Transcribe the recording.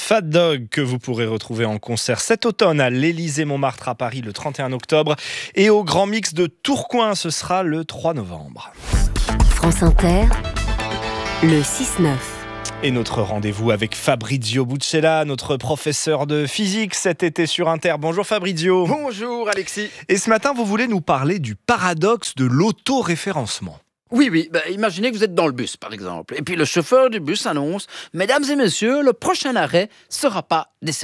Fat Dog que vous pourrez retrouver en concert cet automne à l'Élysée-Montmartre à Paris le 31 octobre et au Grand Mix de Tourcoing, ce sera le 3 novembre. France Inter, le 6-9. Et notre rendez-vous avec Fabrizio Buccella, notre professeur de physique cet été sur Inter. Bonjour Fabrizio. Bonjour Alexis. Et ce matin, vous voulez nous parler du paradoxe de l'autoréférencement. Oui, imaginez que vous êtes dans le bus par exemple. Et puis le chauffeur du bus annonce « Mesdames et messieurs, le prochain arrêt sera pas desservi ».